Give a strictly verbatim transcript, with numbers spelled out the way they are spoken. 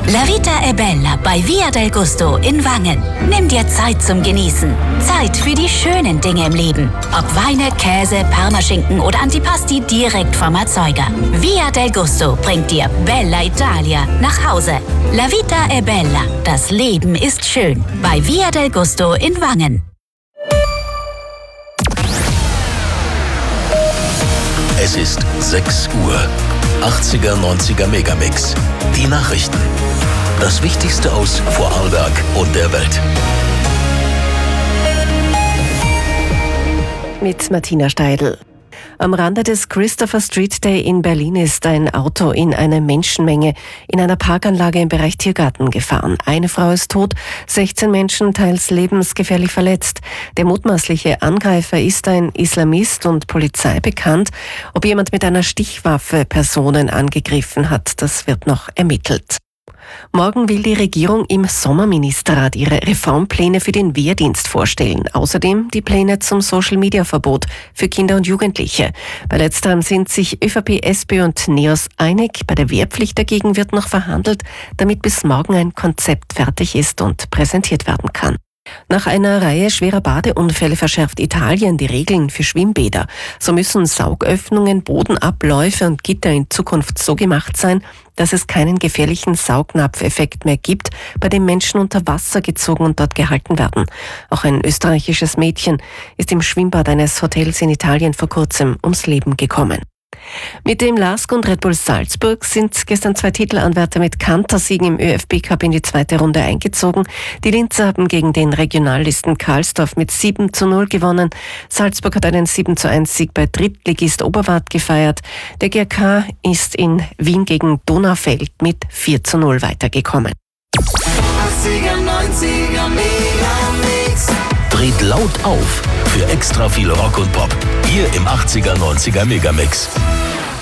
La Vita è Bella bei Via del Gusto in Wangen. Nimm dir Zeit zum Genießen. Zeit für die schönen Dinge im Leben. Ob Weine, Käse, Parmaschinken oder Antipasti direkt vom Erzeuger. Via del Gusto bringt dir Bella Italia nach Hause. La Vita è Bella. Das Leben ist schön. Bei Via del Gusto in Wangen. Es ist sechs Uhr. achtziger, neunziger Megamix. Die Nachrichten. Das Wichtigste aus Vorarlberg und der Welt. Mit Martina Steidl. Am Rande des Christopher Street Day in Berlin ist ein Auto in eine Menschenmenge in einer Parkanlage im Bereich Tiergarten gefahren. Eine Frau ist tot, sechzehn Menschen teils lebensgefährlich verletzt. Der mutmaßliche Angreifer ist ein Islamist und Polizei bekannt. Ob jemand mit einer Stichwaffe Personen angegriffen hat, das wird noch ermittelt. Morgen will die Regierung im Sommerministerrat ihre Reformpläne für den Wehrdienst vorstellen. Außerdem die Pläne zum Social-Media-Verbot für Kinder und Jugendliche. Bei letzterem sind sich ÖVP, SPÖ und NEOS einig. Bei der Wehrpflicht dagegen wird noch verhandelt, damit bis morgen ein Konzept fertig ist und präsentiert werden kann. Nach einer Reihe schwerer Badeunfälle verschärft Italien die Regeln für Schwimmbäder. So müssen Saugöffnungen, Bodenabläufe und Gitter in Zukunft so gemacht sein, dass es keinen gefährlichen Saugnapfeffekt mehr gibt, bei dem Menschen unter Wasser gezogen und dort gehalten werden. Auch ein österreichisches Mädchen ist im Schwimmbad eines Hotels in Italien vor kurzem ums Leben gekommen. Mit dem LASK und Red Bull Salzburg sind gestern zwei Titelanwärter mit Kantersiegen im ÖFB-Cup in die zweite Runde eingezogen. Die Linzer haben gegen den Regionallisten Karlsdorf mit sieben zu null gewonnen. Salzburg hat einen sieben zu eins Sieg bei Drittligist Oberwart gefeiert. Der G R K ist in Wien gegen Donaufeld mit vier zu null weitergekommen. achtziger, neunziger Megamix. Dreht laut auf für extra viel Rock und Pop. Hier im achtziger, neunziger Megamix.